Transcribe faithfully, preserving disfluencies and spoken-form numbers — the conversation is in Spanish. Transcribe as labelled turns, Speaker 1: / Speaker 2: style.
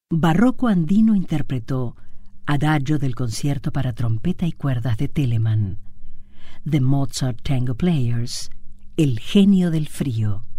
Speaker 1: Barroco Andino interpretó Adagio del concierto para trompeta y cuerdas de Telemann. The Mozart Tango Players, El genio del frío.